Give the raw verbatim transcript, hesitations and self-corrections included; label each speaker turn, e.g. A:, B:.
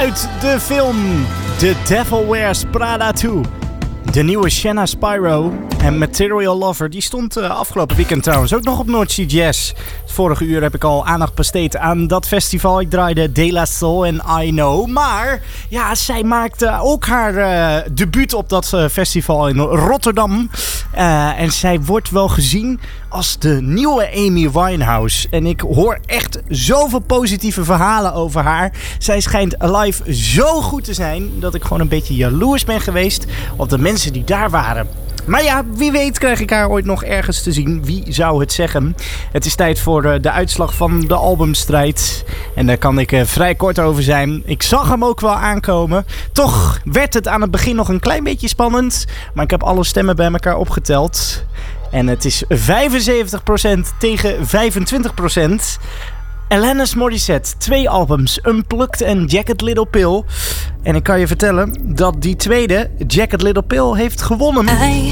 A: uit de film The Devil Wears Prada twee. De nieuwe Shanna Spyro en Material Lover, die stond uh, afgelopen weekend trouwens ook nog op North Sea Jazz. Vorige uur heb ik al aandacht besteed aan dat festival. Ik draaide De La Soul en I Know. Maar ja, zij maakte ook haar uh, debuut op dat uh, festival in Rotterdam. Uh, en zij wordt wel gezien als de nieuwe Amy Winehouse. En ik hoor echt zoveel positieve verhalen over haar. Zij schijnt live zo goed te zijn dat ik gewoon een beetje jaloers ben geweest op de mensen die daar waren. Maar ja, wie weet krijg ik haar ooit nog ergens te zien. Wie zou het zeggen? Het is tijd voor de, de uitslag van de albumstrijd. En daar kan ik uh, vrij kort over zijn. Ik zag hem ook wel aankomen. Toch werd het aan het begin nog een klein beetje spannend. Maar ik heb alle stemmen bij elkaar opgeteld. En het is vijfenzeventig procent tegen vijfentwintig procent. Alanis Morissette, twee albums, Unplugged en Jagged Little Pill. En ik kan je vertellen dat die tweede, Jagged Little Pill, heeft gewonnen.
B: I